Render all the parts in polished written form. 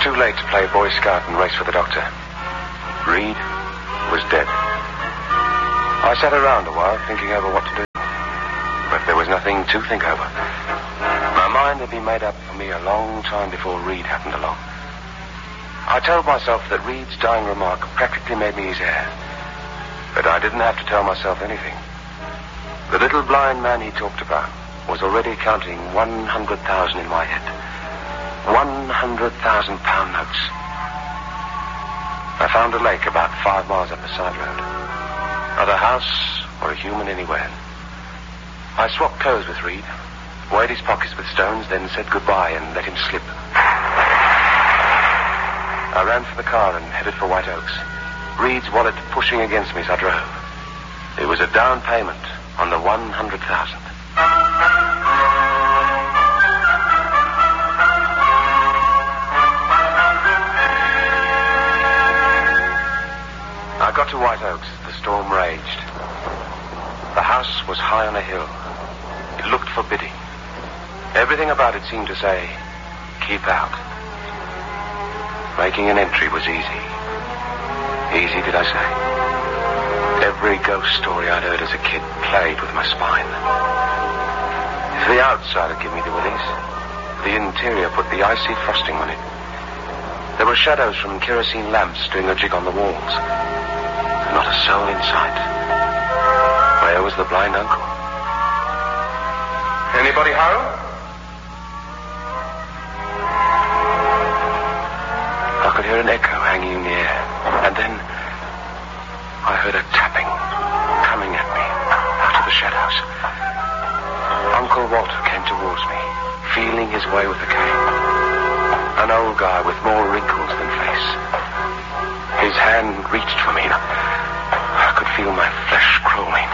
too late to play Boy Scout and race for the doctor. Reed was dead. I sat around a while thinking over what to do. But there was nothing to think over. My mind had been made up for me a long time before Reed happened along. I told myself that Reed's dying remark practically made me his heir. But I didn't have to tell myself anything. The little blind man he talked about was already counting 100,000 in my head. 100,000-pound notes. I found a lake about 5 miles up a side road. Not a house or a human anywhere. I swapped clothes with Reed, weighed his pockets with stones, then said goodbye and let him slip. I ran for the car and headed for White Oaks. Reed's wallet pushing against me as I drove. It was a down payment on the 100,000. I got to White Oaks as the storm raged. The house was high on a hill. It looked forbidding. Everything about it seemed to say, keep out. Making an entry was easy. Easy, did I say? Every ghost story I'd heard as a kid played with my spine. If the outside had given me the willies, the interior put the icy frosting on it. There were shadows from kerosene lamps doing a jig on the walls. Not a soul in sight. Where was the blind uncle? Anybody home? I could hear an echo hanging in the air. And then I heard a tapping coming at me out of the shadows. Uncle Walter came towards me, feeling his way with the cane. An old guy with more wrinkles than face. His hand reached for me. I could feel my flesh crawling.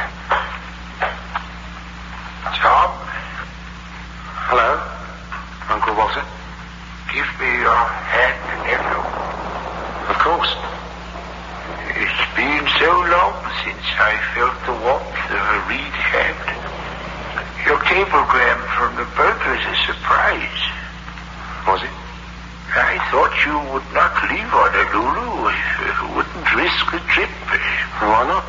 Tom? Hello, Uncle Walter. Give me your hand, nephew. Of course. It's been so long since I felt the warmth of a Reed hand. Your cablegram from the boat was a surprise. Was it? I thought you would not leave Honolulu. Wouldn't risk the trip. Why not?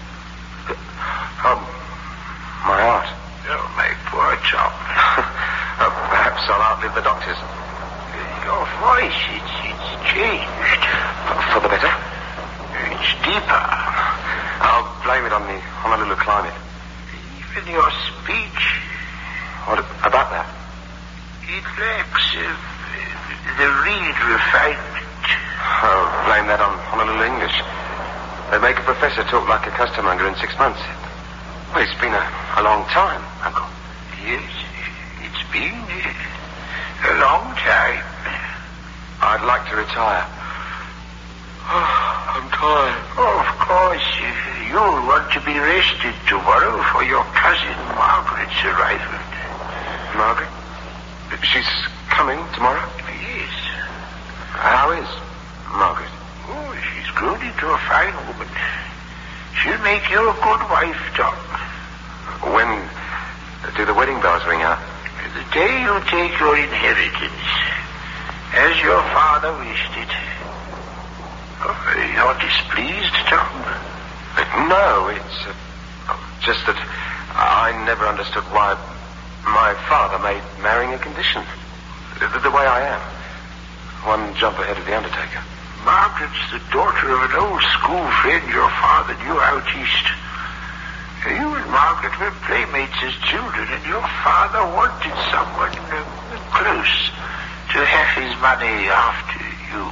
My heart. Oh, my poor Tom. Perhaps I'll outlive the doctors. Your voice, it's changed. For the better? It's deeper. I'll blame it on the Honolulu climate. Even your speech. What about that? It lacks the Reed refinement. Oh, blame that on Honolulu English. They make a professor talk like a costermonger in 6 months. Well, it's been a long time, Uncle. Yes, it's been a long time. I'd like to retire. Oh, I'm tired. Oh, of course, you'll want to be rested tomorrow for your cousin Margaret's arrival. Margaret? She's coming tomorrow? Yes. How is Margaret? Oh, she's grown into a fine woman. She'll make you a good wife, Tom. When do the wedding bells ring out? The day you take your inheritance, as your father wished it. Oh, you're displeased, Tom? No, it's just that I never understood why my father made marrying a condition. The way I am. One jump ahead of the undertaker. Margaret's the daughter of an old school friend your father knew out east. You and Margaret were playmates as children, and your father wanted someone close to have his money after you.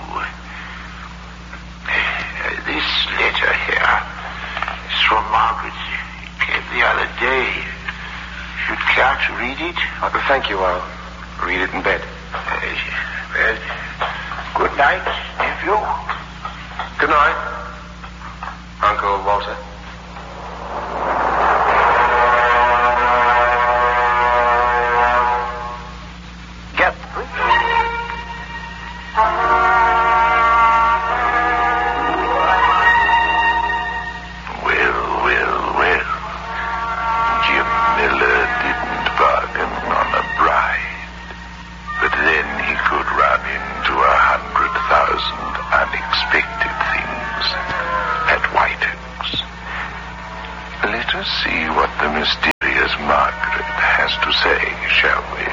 This letter here is from Margaret. It came the other day. If you'd care to read it? Thank you. I'll read it in bed. Well, good night, nephew. Good night, Uncle Walter. But then he could run into 100 Let us see what the mysterious Margaret has to say, shall we?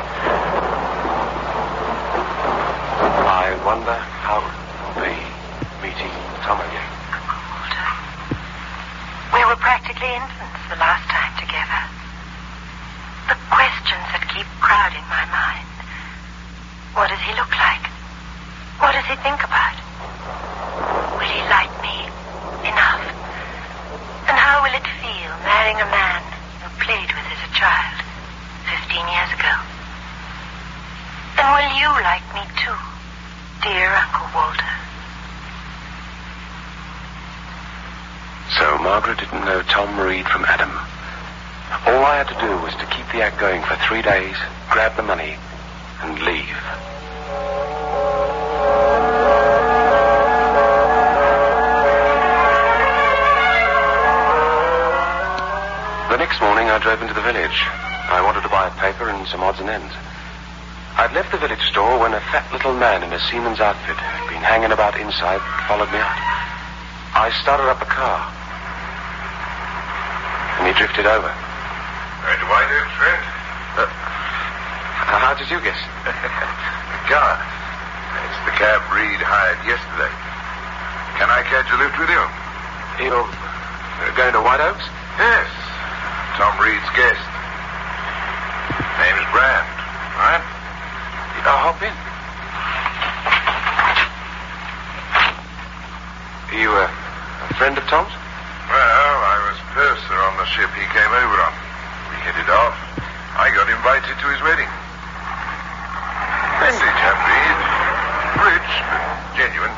I wonder how the meeting Tom again. Walter, we were practically infants the last time together. The questions that keep crowding my mind. What does he look like? What does he think about? Will he like me enough? And how will it feel marrying a man you played with as a child 15 years ago? And will you like me too, dear Uncle Walter? So Margaret didn't know Tom Reed from Adam. All I had to do was to keep the act going for 3 days, grab the money, and leave. The next morning I drove into the village. I wanted to buy a paper and some odds and ends. I'd left the village store when a fat little man in a seaman's outfit who'd been hanging about inside followed me out. I started up the car, and he drifted over. Right, White Oaks, friend? How did you guess? The car. It's the cab Reed hired yesterday. Can I catch a lift with you? You're going to White Oaks? Yes. Tom Reed's guest. Name's Brand. Right? I'll hop in. Are you a friend of Tom's? Well, I was purser on the ship he came over on. We hit it off. I got invited to his wedding. Friendly chap, Reed. Rich, but genuine.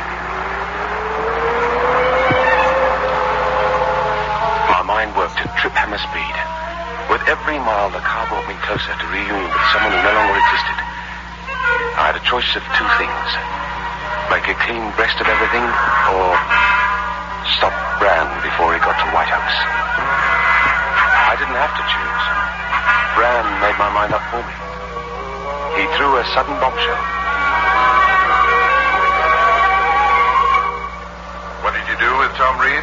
My mind worked at trip hammer speed. With every mile, the car brought me closer to reunion with someone who no longer existed. I had a choice of 2 things. Make a clean breast of everything, or stop Brand before he got to White Oaks. I didn't have to choose. Brand made my mind up for me. He threw a sudden bombshell. What did you do with Tom Reed?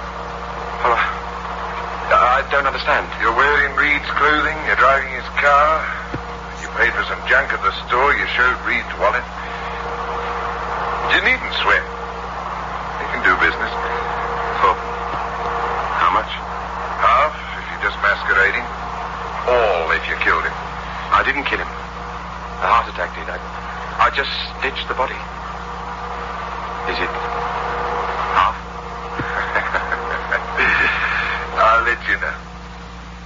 I don't understand. You're wearing Reed's clothing, you're driving his car, you paid for some junk at the store, you showed Reed's wallet. You needn't sweat. You can do business. For how much? Half if you're just masquerading. All if you killed him. I didn't kill him. A heart attack did. I just stitched the body. Is it